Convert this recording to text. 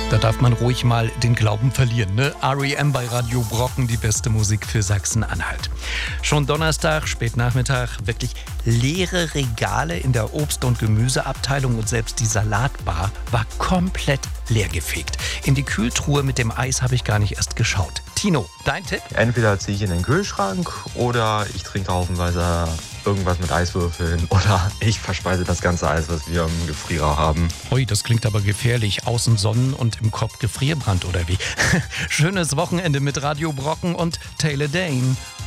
Da darf man ruhig mal den Glauben verlieren, ne? R.E.M. bei Radio Brocken, die beste Musik für Sachsen-Anhalt. Schon Donnerstag, Spätnachmittag, wirklich leere Regale in der Obst- und Gemüseabteilung und selbst die Salatbar war komplett leergefegt. In die Kühltruhe mit dem Eis habe ich gar nicht erst geschaut. Tino, dein Tipp? Entweder ziehe ich in den Kühlschrank oder ich trinke haufenweise irgendwas mit Eiswürfeln oder ich verspeise das ganze Eis, was wir im Gefrierer haben. Ui, das klingt aber gefährlich. Außen Sonnen und im Kopf Gefrierbrand oder wie? Schönes Wochenende mit Radio Brocken und Taylor Dane.